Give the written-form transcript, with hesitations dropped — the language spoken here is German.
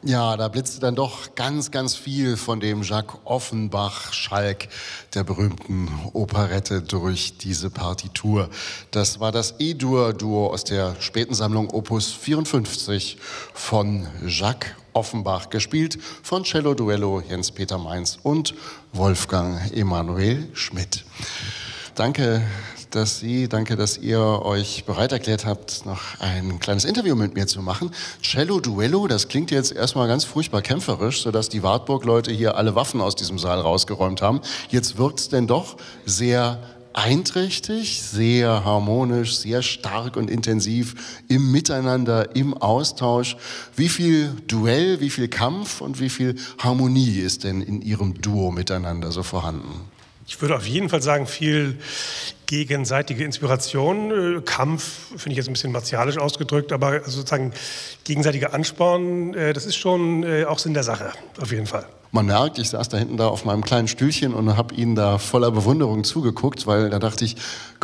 Ja, da blitzte dann doch ganz, ganz viel von dem Jacques Offenbach-Schalk der berühmten Operette durch diese Partitur. Das war das E-Dur-Duo aus der späten Sammlung Opus 54 von Jacques Offenbach, gespielt von Cello Duello Jens-Peter Mainz und Wolfgang Emanuel Schmidt. Danke, dass ihr euch bereit erklärt habt, noch ein kleines Interview mit mir zu machen. Cello Duello, das klingt jetzt erstmal ganz furchtbar kämpferisch, sodass die Wartburg-Leute hier alle Waffen aus diesem Saal rausgeräumt haben. Jetzt wirkt es denn doch sehr einträchtig, sehr harmonisch, sehr stark und intensiv im Miteinander, im Austausch. Wie viel Duell, wie viel Kampf und wie viel Harmonie ist denn in Ihrem Duo miteinander so vorhanden? Ich würde auf jeden Fall sagen, viel gegenseitige Inspiration. Kampf finde ich jetzt ein bisschen martialisch ausgedrückt, aber sozusagen gegenseitiger Ansporn, das ist schon auch Sinn der Sache, auf jeden Fall. Man merkt, ich saß da hinten auf meinem kleinen Stühlchen und habe Ihnen da voller Bewunderung zugeguckt, weil da dachte ich,